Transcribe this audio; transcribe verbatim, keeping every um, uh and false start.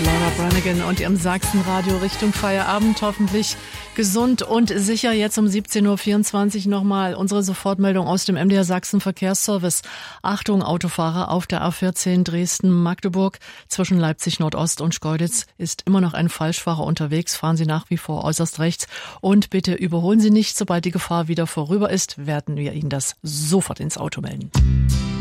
Laura Branigan und ihrem Sachsenradio Richtung Feierabend. Hoffentlich gesund und sicher. Jetzt um siebzehn Uhr vierundzwanzig nochmal unsere Sofortmeldung aus dem M D R Sachsen Verkehrsservice. Achtung, Autofahrer auf der A vierzehn Dresden-Magdeburg zwischen Leipzig Nordost und Schkeuditz ist immer noch ein Falschfahrer unterwegs. Fahren Sie nach wie vor äußerst rechts und bitte überholen Sie nicht. Sobald die Gefahr wieder vorüber ist, werden wir Ihnen das sofort ins Auto melden.